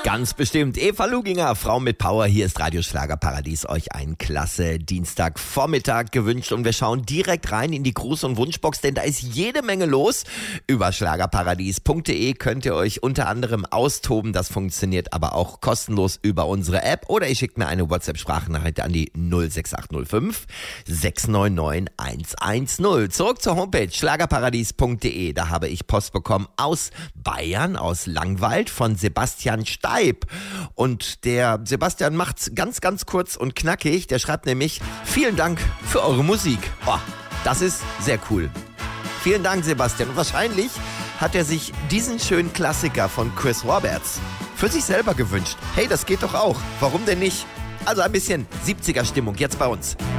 Ganz bestimmt. Eva Luginger, Frau mit Power. Hier ist Radio Schlagerparadies. Euch einen klasse Dienstagvormittag gewünscht. Und wir schauen direkt rein in die Gruß- und Wunschbox, denn da ist jede Menge los. Über schlagerparadies.de könnt ihr euch unter anderem austoben. Das funktioniert aber auch kostenlos über unsere App. Oder ihr schickt mir eine WhatsApp-Sprachnachricht an die 06805 699 110. Zurück zur Homepage schlagerparadies.de. Da habe ich Post bekommen aus Bayern, aus Langwald von Sebastian Steib. Und der Sebastian macht's ganz, ganz kurz und knackig. Der schreibt nämlich: Vielen Dank für eure Musik. Oh, das ist sehr cool. Vielen Dank, Sebastian. Und wahrscheinlich hat er sich diesen schönen Klassiker von Chris Roberts für sich selber gewünscht. Hey, das geht doch auch. Warum denn nicht? Also ein bisschen 70er-Stimmung jetzt bei uns.